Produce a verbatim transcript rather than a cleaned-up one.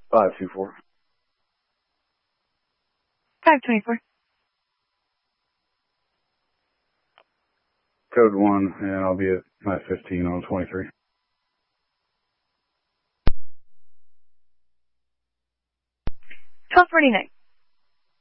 five two four. five twenty-four. Code one, and I'll be at my fifteen on twenty-three. twelve forty-nine.